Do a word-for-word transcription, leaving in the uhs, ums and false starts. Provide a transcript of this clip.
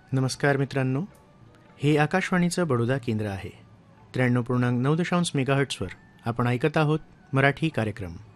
नमस्कार मित्रांनो, हे आकाशवाणीचं बडोदा केंद्र आहे. त्र्याण्णव पूर्णांक नऊ दशांश मेगाहर्ट्सवर आपण ऐकत आहोत मराठी कार्यक्रम.